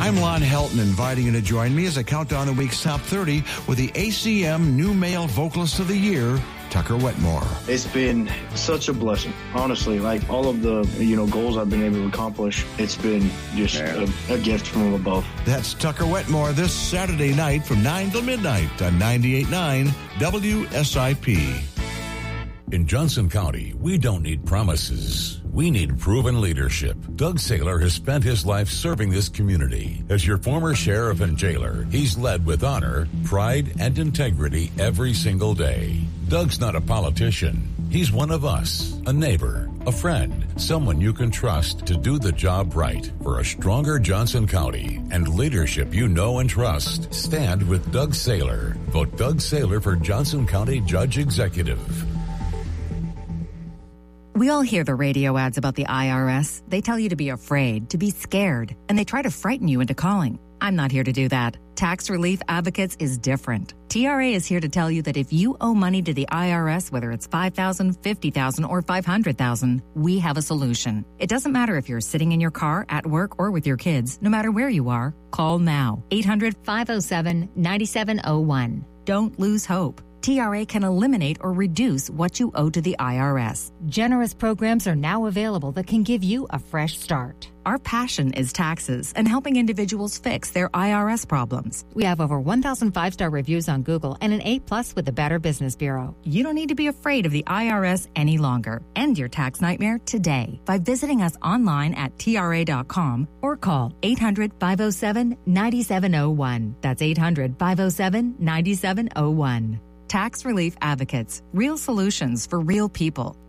I'm Lon Helton, inviting you to join me as I count down the week's top 30 with the ACM New Male Vocalist of the Year, Tucker Wetmore. It's been such a blessing, honestly. Like all of the goals I've been able to accomplish, it's been just a gift from above. That's Tucker Wetmore this Saturday night from 9 till midnight on 98.9 WSIP. In Johnson County, we don't need promises. We need proven leadership. Doug Saylor has spent his life serving this community. As your former sheriff and jailer, he's led with honor, pride, and integrity every single day. Doug's not a politician. He's one of us, a neighbor, a friend, someone you can trust to do the job right for a stronger Johnson County and leadership you know and trust. Stand with Doug Saylor. Vote Doug Saylor for Johnson County Judge Executive. We all hear the radio ads about the IRS. They tell you to be afraid, to be scared, and they try to frighten you into calling. I'm not here to do that. Tax Relief Advocates is different. TRA is here to tell you that if you owe money to the IRS, whether it's $5,000, $50,000, or $500,000, we have a solution. It doesn't matter if you're sitting in your car, at work, or with your kids. No matter where you are, call now. 800-507-9701. Don't lose hope. TRA can eliminate or reduce what you owe to the IRS. Generous programs are now available that can give you a fresh start. Our passion is taxes and helping individuals fix their IRS problems. We have over 1,000 five-star reviews on Google and an A+ with the Better Business Bureau. You don't need to be afraid of the IRS any longer. End your tax nightmare today by visiting us online at TRA.com or call 800-507-9701. That's 800-507-9701. Tax Relief Advocates. Real solutions for real people.